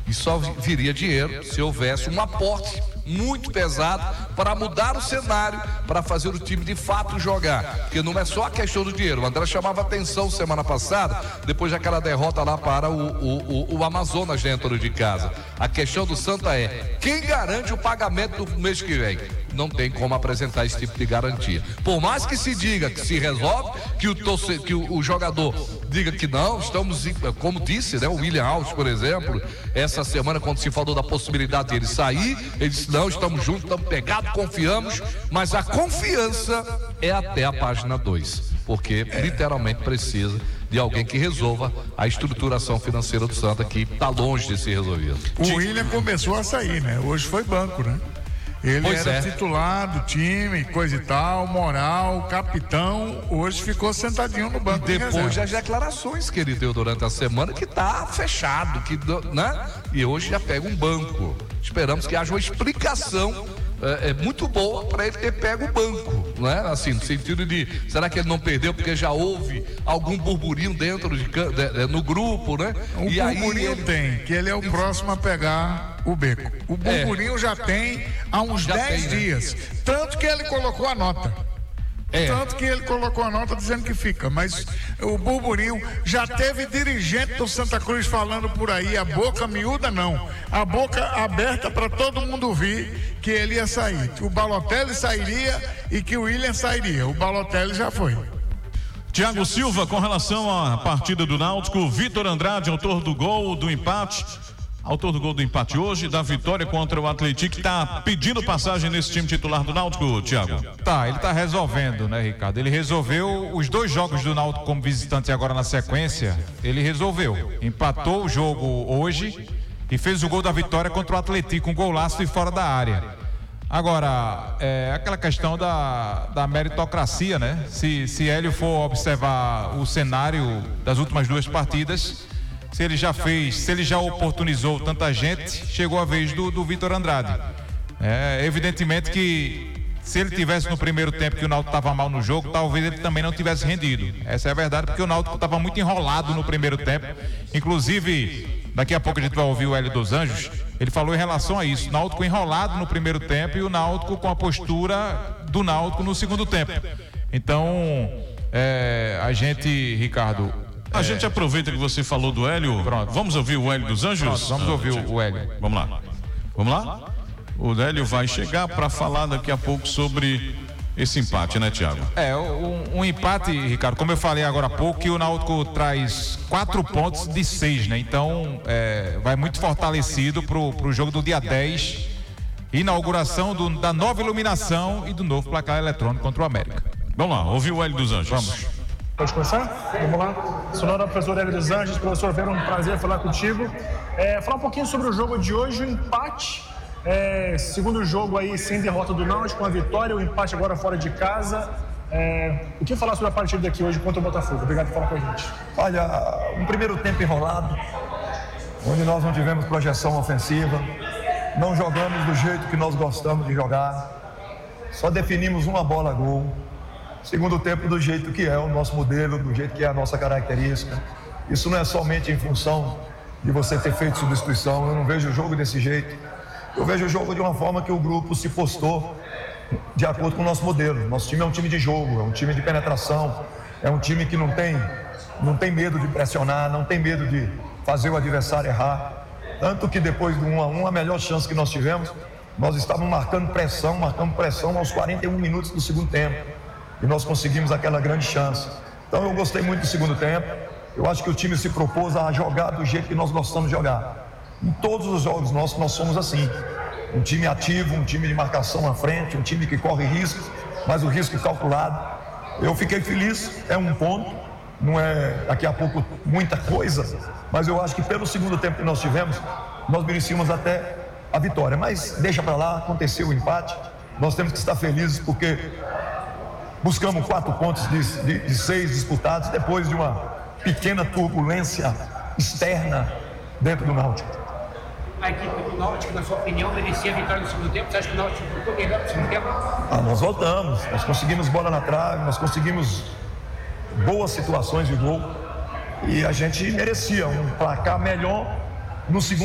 E só viria dinheiro se houvesse um aporte muito pesado para mudar o cenário, para fazer o time de fato jogar, porque não é só a questão do dinheiro. O André chamava atenção semana passada, depois daquela derrota lá para o Amazonas dentro de casa. A questão do Santa é: quem garante o pagamento do mês que vem? Não tem como apresentar esse tipo de garantia. Por mais que se diga que se resolve, que o jogador diga que não, estamos, como disse, né, o William Alves, por exemplo, essa semana, quando se falou da possibilidade dele sair, ele disse: não, estamos juntos, estamos pegados, confiamos, mas a confiança é até a página 2, porque literalmente precisa de alguém que resolva a estruturação financeira do Santa, que está longe de ser resolvida. O William começou a sair, né? Hoje foi banco, né? Ele era titular do time, coisa e tal, moral, capitão, hoje ficou sentadinho no banco. E depois das declarações que ele deu durante a semana, que tá fechado, né? E hoje já pega um banco. Esperamos que haja uma explicação muito boa para ele ter pego o banco, né? Assim, no sentido de, será que ele não perdeu porque já houve algum burburinho dentro no grupo, né? O burburinho tem, que ele é o próximo a pegar o beco. O burburinho já tem há uns 10 dias. Né? Tanto que ele colocou a nota. Tanto que ele colocou a nota dizendo que fica, mas o burburinho já teve dirigente do Santa Cruz falando por aí, a boca miúda não, a boca aberta para todo mundo ouvir que ele ia sair, que o Balotelli sairia e que o William sairia. O Balotelli já foi. Thiago Silva, com relação à partida do Náutico, Vitor Andrade, autor do gol do empate. Autor do gol do empate hoje, da vitória contra o Atlético, está pedindo passagem nesse time titular do Náutico, Thiago? Ele está resolvendo, né, Ricardo? Ele resolveu os 2 jogos do Náutico como visitante agora na sequência, ele resolveu. Empatou o jogo hoje e fez o gol da vitória contra o Atlético, um golaço de fora da área. Agora, aquela questão da meritocracia, né? Se Hélio for observar o cenário das últimas 2 partidas, se ele já oportunizou tanta gente, chegou a vez do Vitor Andrade. Evidentemente que se ele tivesse no primeiro tempo que o Náutico estava mal no jogo, talvez ele também não tivesse rendido. Essa é a verdade, porque o Náutico estava muito enrolado no primeiro tempo. Inclusive, daqui a pouco a gente vai ouvir o Hélio dos Anjos, ele falou em relação a isso, Náutico enrolado no primeiro tempo e o Náutico com a postura do Náutico no segundo tempo. Então, a gente, Ricardo... A gente aproveita que você falou do Hélio. Pronto. Vamos ouvir o Hélio dos Anjos? Pronto, vamos ouvir o Hélio. Vamos lá? O Hélio vai chegar para falar daqui a pouco sobre esse empate, né, Thiago? Um empate, Ricardo, como eu falei agora há pouco, que o Náutico traz 4 pontos de 6, né? Então, vai muito fortalecido pro jogo do dia 10, inauguração da nova iluminação e do novo placar eletrônico contra o América. Vamos lá, ouvir o Hélio dos Anjos. Vamos. Pode começar? Vamos lá. Sonora, professor Hélio dos Anjos. Professor Vera, um prazer falar contigo. Falar um pouquinho sobre o jogo de hoje, o empate. Segundo jogo aí, sem derrota do Náutico, com a vitória, o empate agora fora de casa. O que falar sobre a partida daqui hoje contra o Botafogo? Obrigado por falar com a gente. Olha, um primeiro tempo enrolado, onde nós não tivemos projeção ofensiva, não jogamos do jeito que nós gostamos de jogar, só definimos uma bola a gol. Segundo tempo do jeito que é o nosso modelo, do jeito que é a nossa característica. Isso não é somente em função de você ter feito substituição, eu não vejo o jogo desse jeito. Eu vejo o jogo de uma forma que o grupo se postou de acordo com o nosso modelo. Nosso time é um time de jogo, é um time de penetração, é um time que não tem medo de pressionar, não tem medo de fazer o adversário errar. Tanto que depois do 1-1, a melhor chance que nós tivemos, nós estávamos marcando pressão aos 41 minutos do segundo tempo. E nós conseguimos aquela grande chance. Então eu gostei muito do segundo tempo. Eu acho que o time se propôs a jogar do jeito que nós gostamos de jogar. Em todos os jogos nossos nós somos assim. Um time ativo, um time de marcação à frente, um time que corre riscos, mas o risco calculado. Eu fiquei feliz, é um ponto, não é daqui a pouco muita coisa, mas eu acho que pelo segundo tempo que nós tivemos, nós merecíamos até a vitória. Mas deixa para lá, aconteceu o empate, nós temos que estar felizes porque buscamos 4 pontos de 6 disputados depois de uma pequena turbulência externa dentro do Náutico. A equipe do Náutico, na sua opinião, merecia a vitória no segundo tempo? Você acha que o Náutico ficou melhor no segundo tempo? Nós voltamos, nós conseguimos bola na trave, nós conseguimos boas situações de gol e a gente merecia um placar melhor no segundo